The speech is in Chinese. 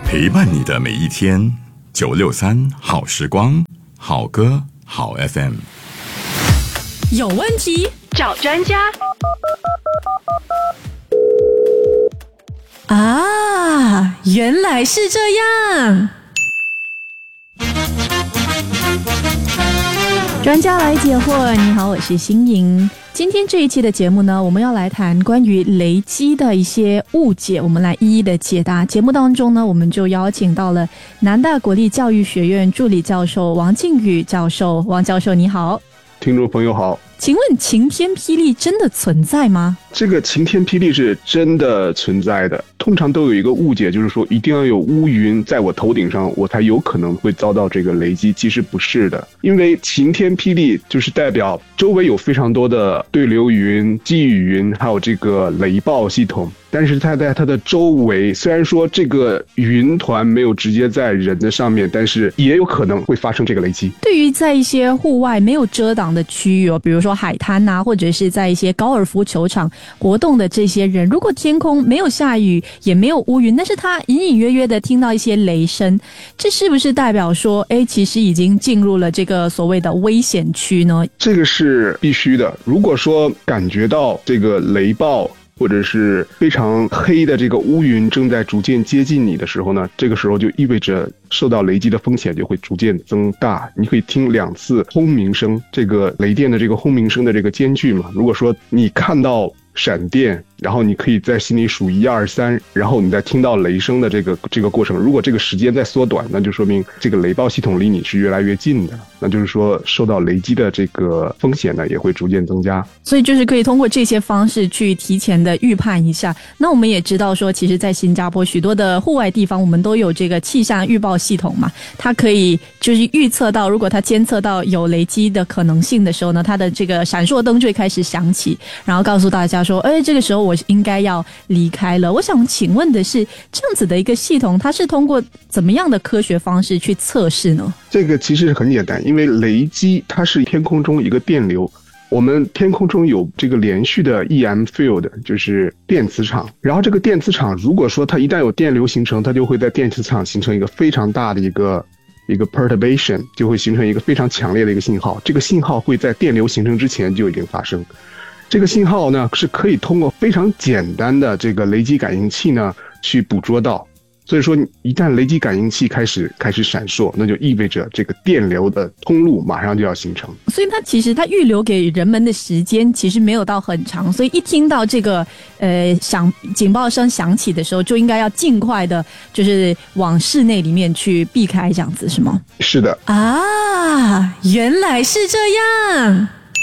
陪伴你的每一天，963好时光，好歌好 FM。 有问题找专家啊，原来是这样。专家来解惑，你好，我是欣莹。今天这一期的节目呢，我们要来谈关于雷击的一些误解，我们来一一的解答。节目当中呢，我们就邀请到了南大国立教育学院助理教授王靖宇教授。王教授你好。 听众朋友好， 请问晴天霹雳真的存在吗？ 这个晴天霹雳是真的存在的，通常都有一个误解，就是说一定要有乌云在我头顶上，我才有可能会遭到这个雷击。其实不是的，因为晴天霹雳就是代表周围有非常多的对流云、积雨云，还有这个雷暴系统。但是它在它的周围，虽然说这个云团没有直接在人的上面，但是也有可能会发生这个雷击。 对于在一些户外没有遮挡的区域比如说海滩啊，或者是在一些高尔夫球场活动的这些人，如果天空没有下雨也没有乌云，但是他隐隐约约的听到一些雷声，这是不是代表说其实已经进入了这个所谓的危险区呢？ 这个是必须的。如果说感觉到这个雷暴或者是非常黑的这个乌云正在逐渐接近你的时候呢，这个时候就意味着受到雷击的风险就会逐渐增大。你可以听2次轰鸣声，这个雷电的这个轰鸣声的这个间距嘛。如果说你看到闪电，然后你可以在心里数1、2、3，然后你再听到雷声的这个过程，如果这个时间在缩短，那就说明这个雷暴系统离你是越来越近的，那就是说受到雷击的这个风险呢也会逐渐增加。 所以就是可以通过这些方式去提前的预判一下。那我们也知道说，其实在新加坡许多的户外地方，我们都有这个气象预报系统嘛，它可以就是预测到，如果它监测到有雷击的可能性的时候呢，它的这个闪烁灯就会开始响起，然后告诉大家说这个时候我应该要离开了。我想请问的是，这样子的一个系统，它是通过怎么样的科学方式去测试呢？ 这个其实很简单，因为雷击它是天空中一个电流，我们天空中有这个连续的 EM field， 就是电磁场，然后这个电磁场如果说它一旦有电流形成，它就会在电磁场形成一个非常大的一个 perturbation， 就会形成一个非常强烈的一个信号。这个信号会在电流形成之前就已经发生。这个信号呢是可以通过非常简单的这个雷击感应器呢去捕捉到。所以说一旦雷击感应器开始闪烁，那就意味着这个电流的通路马上就要形成。 所以它预留给人们的时间其实没有到很长，所以一听到这个警报声响起的时候，就应该要尽快的就是往室内里面去避开，这样子是吗？ 是的啊，原来是这样。